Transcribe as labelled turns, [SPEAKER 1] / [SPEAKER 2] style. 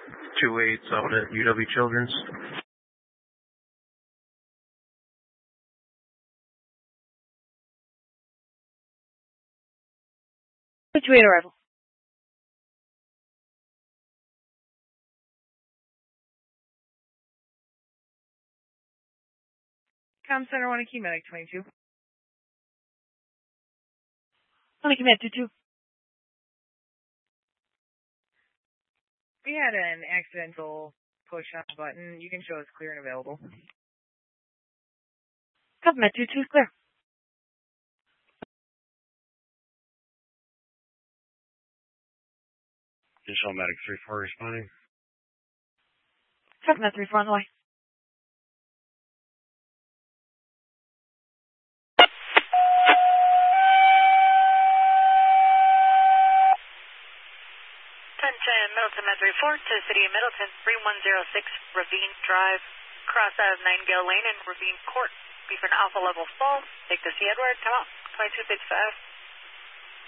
[SPEAKER 1] 2-8 out at UW Children's.
[SPEAKER 2] Which way arrival? Com Center 1 Key Medic 22. 1 Key Medic 22. We had an accidental push on the button. You can show us clear and available. Copy, Med 22 is clear.
[SPEAKER 3] Additional Medic 3-4 responding.
[SPEAKER 2] Copy, Med 3-4 on the way.
[SPEAKER 4] Middleton Med 34 to the City of Middleton, 3106 Ravine Drive, cross out of Nightingale Lane and Ravine Court. Be for an Alpha level fall. Take the C Edward, come out, 2255.